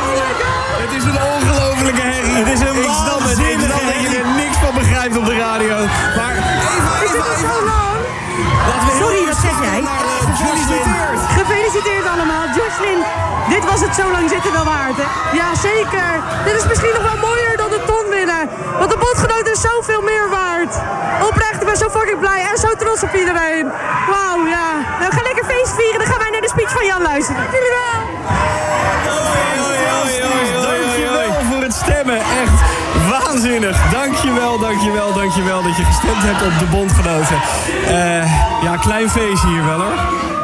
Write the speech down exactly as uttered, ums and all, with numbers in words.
Het is een ongelofelijke herrie. Het is een ik snap het. Ik snap dat je er niks van begrijpt op de radio. Maar even, even, even. Sorry, wat zeg jij? Gefeliciteerd. Gefeliciteerd allemaal. Jocelyn, dit was het zo lang zitten wel waard, hè? Ja, zeker. Dit is misschien nog wel mooier dan de ton winnen. Want de bondgenoot is zoveel meer waard. Oprecht, ik ben zo fucking blij en zo trots op iedereen. Wauw, ja. Nou, we gaan lekker feest vieren. Dan gaan wij naar de speech van Jan luisteren. Dank jullie wel. Dankjewel voor het stemmen. Echt waanzinnig. Dankjewel, dankjewel, dankjewel dat je gestemd hebt op de bondgenoten. Uh, ja, klein feestje hier wel hoor.